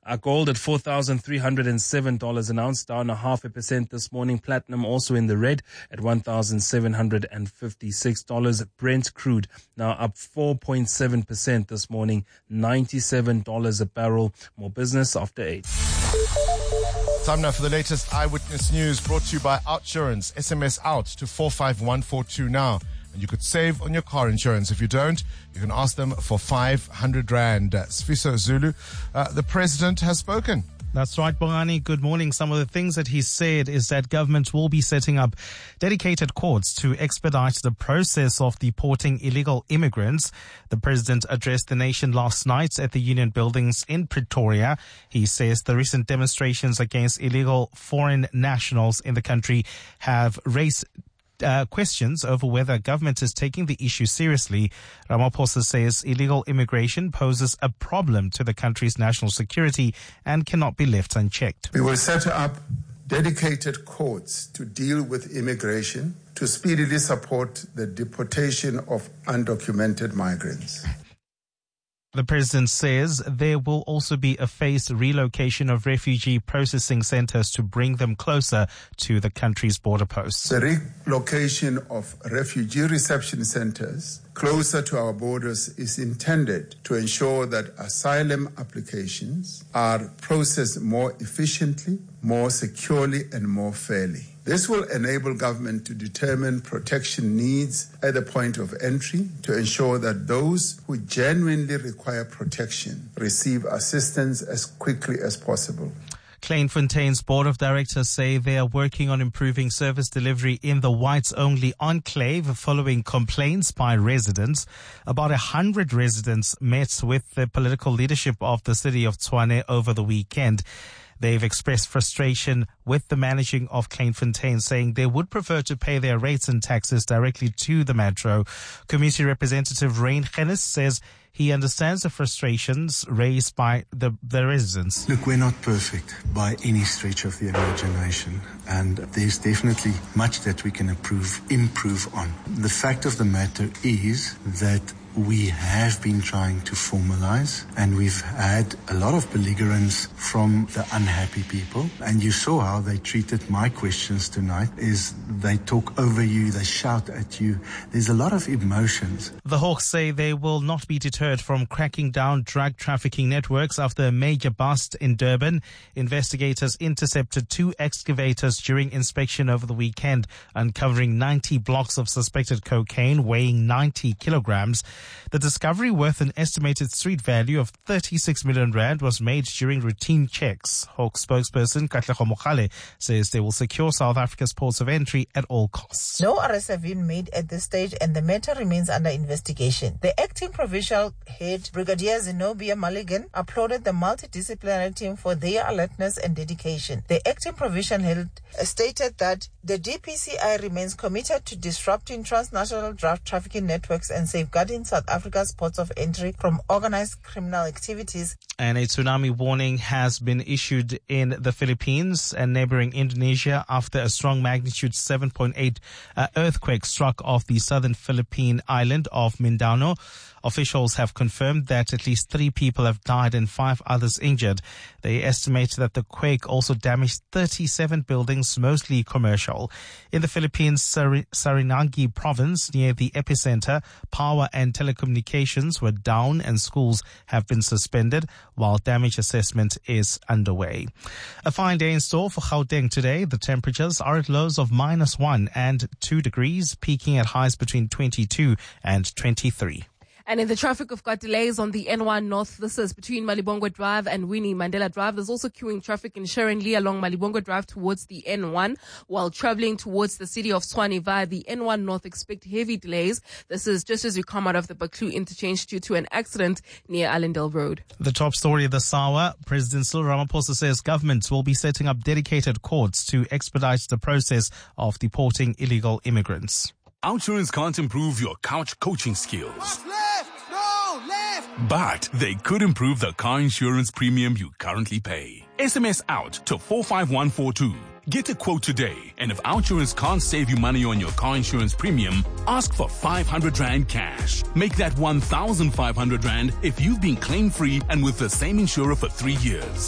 Gold at $4,307 an ounce, down 0.5% this morning. Platinum also in the red at $1,756. Brent crude now up 4.7% this morning, $97 a barrel. More business after 8. Time now for the latest Eyewitness News, brought to you by OUTsurance. SMS OUT to 45142 now. And you could save on your car insurance. If you don't, you can ask them for 500 Rand. Sfiso Zulu, the president has spoken. That's right, Bongani. Good morning. Some of the things that he said is that government will be setting up dedicated courts to expedite the process of deporting illegal immigrants. The president addressed the nation last night at the Union Buildings in Pretoria. He says the recent demonstrations against illegal foreign nationals in the country have raised questions over whether government is taking the issue seriously. Ramaphosa says illegal immigration poses a problem to the country's national security and cannot be left unchecked. We will set up dedicated courts to deal with immigration to speedily support the deportation of undocumented migrants. The president says there will also be a phased relocation of refugee processing centers to bring them closer to the country's border posts. The relocation of refugee reception centers closer to our borders is intended to ensure that asylum applications are processed more efficiently, more securely, and more fairly. This will enable government to determine protection needs at the point of entry to ensure that those who genuinely require protection receive assistance as quickly as possible. Kleinfontein's board of directors say they are working on improving service delivery in the whites-only enclave following complaints by residents. About 100 residents met with the political leadership of the city of Tshwane over the weekend. They've expressed frustration with the managing of Kleinfontein, saying they would prefer to pay their rates and taxes directly to the metro. Community Representative Rain Gennis says he understands the frustrations raised by the residents. Look, we're not perfect by any stretch of the imagination, and there's definitely much that we can improve on. The fact of the matter is that we have been trying to formalize, and we've had a lot of belligerence from the unhappy people. And you saw how they treated my questions tonight, is they talk over you, they shout at you. There's a lot of emotions. The Hawks say they will not be deterred from cracking down drug trafficking networks after a major bust in Durban. Investigators intercepted 2 excavators during inspection over the weekend, uncovering 90 blocks of suspected cocaine weighing 90 kilograms. The discovery, worth an estimated street value of 36 million rand, was made during routine checks. Hawk spokesperson Katlego Mogale says they will secure South Africa's ports of entry at all costs. No arrests have been made at this stage and the matter remains under investigation. The acting provincial head, Brigadier Zenobia Mulligan, applauded the multidisciplinary team for their alertness and dedication. The acting provincial head stated that the DPCI remains committed to disrupting transnational drug trafficking networks and safeguarding South Africa's ports of entry from organized criminal activities. And a tsunami warning has been issued in the Philippines and neighboring Indonesia after a strong magnitude 7.8 earthquake struck off the southern Philippine island of Mindanao. Officials have confirmed that at least 3 people have died and 5 others injured. They estimate that the quake also damaged 37 buildings, mostly commercial. In the Philippines' Sarinagi province, near the epicenter, power and telecommunications were down and schools have been suspended while damage assessment is underway. A fine day in store for Gauteng today. The temperatures are at lows of -1 and 2 degrees, peaking at highs between 22 and 23. And in the traffic, we've got delays on the N1 North. This is between Malibongwe Drive and Winnie Mandela Drive. There's also queuing traffic in Sharon-Lee along Malibongwe Drive towards the N1. While traveling towards the city of Tshwane via the N1 North, expect heavy delays. This is just as you come out of the Baklu interchange due to an accident near Allendale Road. The top story of the SAWA, President Cyril Ramaphosa says government will be setting up dedicated courts to expedite the process of deporting illegal immigrants. OUTsurance can't improve your couch coaching skills. But they could improve the car insurance premium you currently pay. SMS OUT to 45142. Get a quote today, and if OUTsurance can't save you money on your car insurance premium, ask for 500 Rand cash. Make that 1,500 Rand if you've been claim-free and with the same insurer for 3 years.